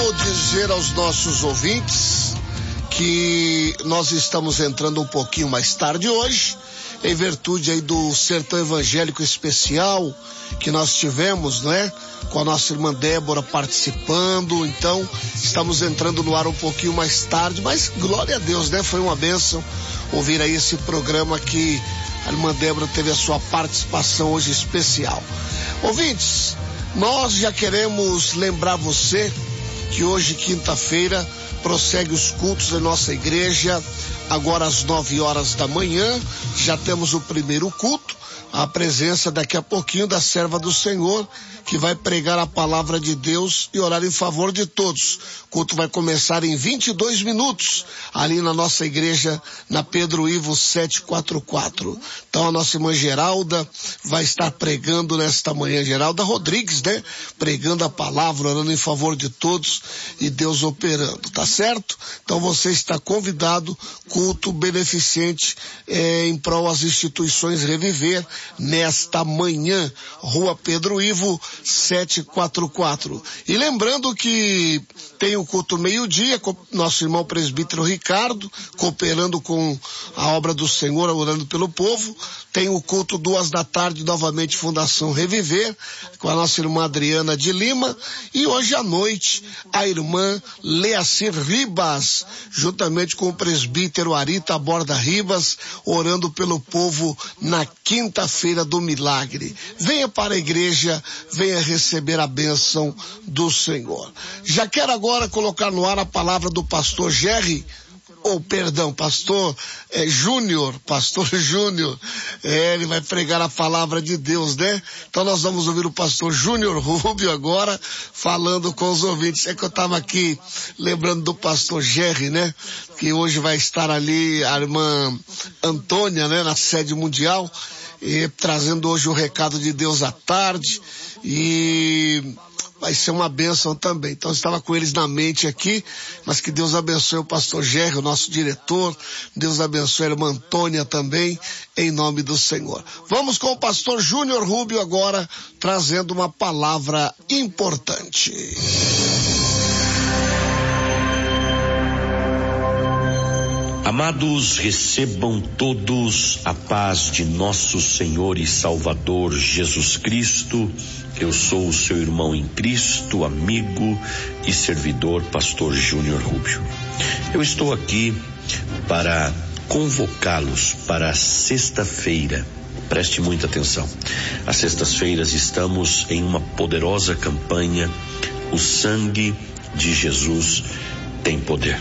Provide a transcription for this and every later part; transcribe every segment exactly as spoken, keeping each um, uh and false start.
Vou dizer aos nossos ouvintes que nós estamos entrando um pouquinho mais tarde hoje, em virtude aí do Sertão Evangélico Especial que nós tivemos, né? Com a nossa irmã Débora participando, então estamos entrando no ar um pouquinho mais tarde, mas glória a Deus, né? Foi uma bênção ouvir aí esse programa que a irmã Débora teve a sua participação hoje especial. Ouvintes, nós já queremos lembrar você que hoje, quinta-feira, prossegue os cultos da nossa igreja, agora às nove horas da manhã, já temos o primeiro culto, a presença daqui a pouquinho da serva do Senhor, que vai pregar a palavra de Deus e orar em favor de todos. O culto vai começar em vinte e dois minutos, ali na nossa igreja, na Pedro Ivo setecentos e quarenta e quatro. Então a nossa irmã Geralda vai estar pregando nesta manhã, Geralda Rodrigues, né? Pregando a palavra, orando em favor de todos e Deus operando, tá certo? Então você está convidado, culto beneficente eh, em prol às instituições Reviver, nesta manhã, Rua Pedro Ivo setecentos e quarenta e quatro. E lembrando que tem o culto meio-dia com nosso irmão presbítero Ricardo, cooperando com a obra do Senhor, orando pelo povo. Tem o culto duas da tarde, novamente Fundação Reviver, com a nossa irmã Adriana de Lima. E hoje à noite, a irmã Leacir Ribas, juntamente com o presbítero Arita Borda Ribas, orando pelo povo na quinta-feira do milagre. Venha para a igreja, venha receber a bênção do Senhor. Já quero agora colocar no ar a palavra do pastor Jerry, ou, oh, perdão, pastor é, Júnior, pastor Júnior, é, ele vai pregar a palavra de Deus, né? Então nós vamos ouvir o pastor Júnior Rubio agora, falando com os ouvintes. É que eu estava aqui lembrando do pastor Jerry, né? Que hoje vai estar ali a irmã Antônia, né? Na sede mundial, e trazendo hoje o recado de Deus à tarde, e vai ser uma bênção também. Então, eu estava com eles na mente aqui, mas que Deus abençoe o pastor Gerry, o nosso diretor. Deus abençoe a irmã Antônia também, em nome do Senhor. Vamos com o pastor Júnior Rubio agora, trazendo uma palavra importante. Amados, recebam todos a paz de nosso Senhor e Salvador Jesus Cristo. Eu sou o seu irmão em Cristo, amigo e servidor, pastor Júnior Rubio. Eu estou aqui para convocá-los para a sexta-feira. Preste muita atenção. Às sextas-feiras estamos em uma poderosa campanha. O sangue de Jesus tem poder.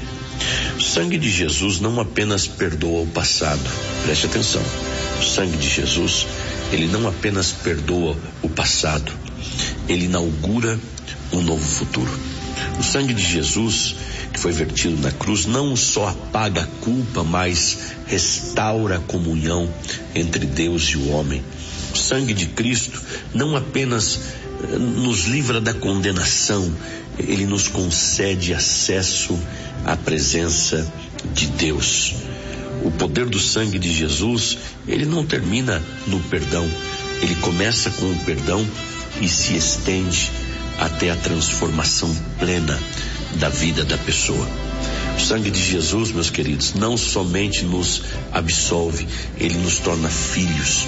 O sangue de Jesus não apenas perdoa o passado. Preste atenção. O sangue de Jesus, ele não apenas perdoa o passado, ele inaugura um novo futuro. O sangue de Jesus, que foi vertido na cruz, não só apaga a culpa, mas restaura a comunhão entre Deus e o homem. O sangue de Cristo não apenas nos livra da condenação, ele nos concede acesso à presença de Deus. O poder do sangue de Jesus, ele não termina no perdão, ele começa com o perdão e se estende até a transformação plena da vida da pessoa. O sangue de Jesus, meus queridos, não somente nos absolve, ele nos torna filhos,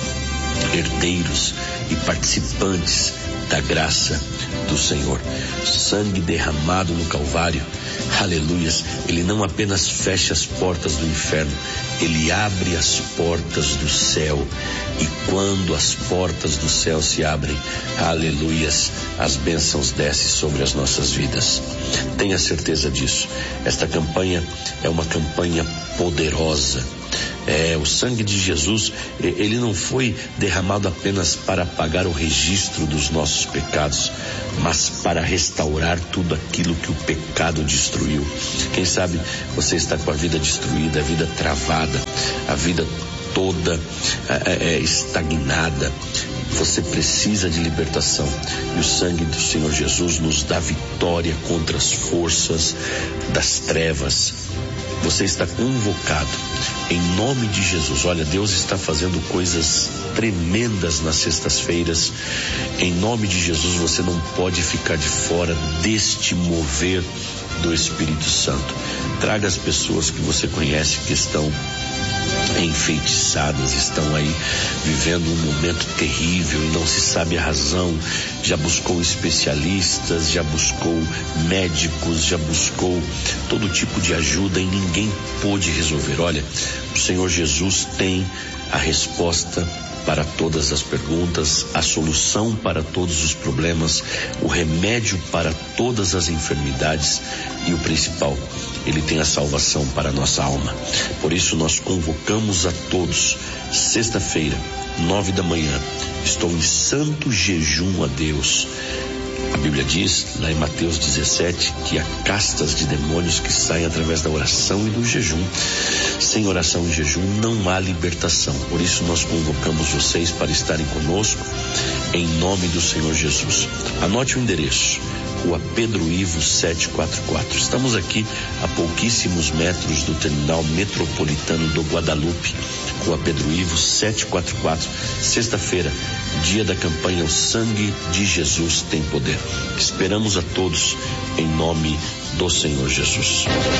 herdeiros e participantes da graça do Senhor. Sangue derramado no Calvário, aleluias, ele não apenas fecha as portas do inferno, ele abre as portas do céu. E quando as portas do céu se abrem, aleluias, as bênçãos descem sobre as nossas vidas. Tenha certeza disso. Esta campanha é uma campanha poderosa. É, o sangue de Jesus, ele não foi derramado apenas para apagar o registro dos nossos pecados, mas para restaurar tudo aquilo que o pecado destruiu. Quem sabe você está com a vida destruída, a vida travada, a vida toda é, é, estagnada. Você precisa de libertação, e o sangue do Senhor Jesus nos dá vitória contra as forças das trevas. Você está convocado em nome de Jesus. Olha, Deus está fazendo coisas tremendas nas sextas-feiras. Em nome de Jesus, você não pode ficar de fora deste mover do Espírito Santo. Traga as pessoas que você conhece que estão enfeitiçadas, estão aí vivendo um momento terrível e não se sabe a razão. Já buscou especialistas, já buscou médicos, já buscou todo tipo de ajuda e ninguém pôde resolver. Olha, o Senhor Jesus tem a resposta para todas as perguntas, a solução para todos os problemas, o remédio para todas as enfermidades e o principal, Ele tem a salvação para a nossa alma. Por isso nós convocamos a todos, sexta-feira, nove da manhã, estou em santo jejum a Deus. A Bíblia diz, lá em Mateus dezessete, que há castas de demônios que saem através da oração e do jejum. Sem oração e jejum não há libertação. Por isso nós convocamos vocês para estarem conosco em nome do Senhor Jesus. Anote o endereço: Rua Pedro Ivo setecentos e quarenta e quatro. Estamos aqui a pouquíssimos metros do terminal metropolitano do Guadalupe. Rua Pedro Ivo setecentos e quarenta e quatro. Sexta-feira, dia da campanha O Sangue de Jesus Tem Poder. Esperamos a todos em nome do Senhor Jesus.